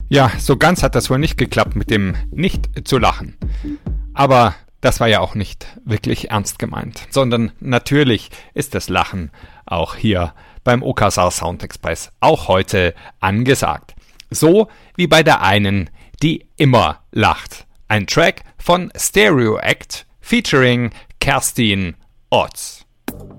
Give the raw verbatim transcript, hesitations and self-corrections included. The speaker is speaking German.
Ja, so ganz hat das wohl nicht geklappt mit dem nicht zu lachen. Aber das war ja auch nicht wirklich ernst gemeint, sondern natürlich ist das Lachen auch hier beim Okasar Soundexpress auch heute angesagt. So wie bei der einen, die immer lacht. Ein Track von Stereo Act featuring Kerstin Otz.